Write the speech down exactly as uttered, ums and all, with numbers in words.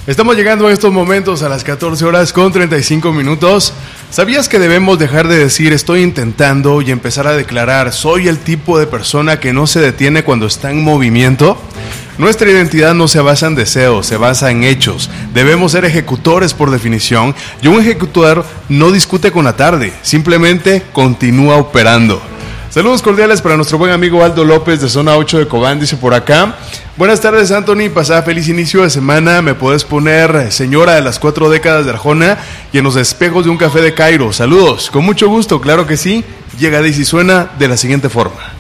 Estamos llegando en estos momentos a las catorce horas con treinta y cinco minutos. ¿Sabías que debemos dejar de decir estoy intentando y empezar a declarar soy el tipo de persona que no se detiene cuando está en movimiento? Nuestra identidad no se basa en deseos, se basa en hechos. Debemos ser ejecutores por definición, y un ejecutor no discute con la tarde, simplemente continúa operando. Saludos cordiales para nuestro buen amigo Aldo López de Zona ocho de Cobán, dice por acá. Buenas tardes, Anthony, pasada feliz inicio de semana. Me puedes poner señora de las cuatro décadas de Arjona y en los espejos de un café de Cairo. Saludos, con mucho gusto, claro que sí. Llega Daisy, suena de la siguiente forma.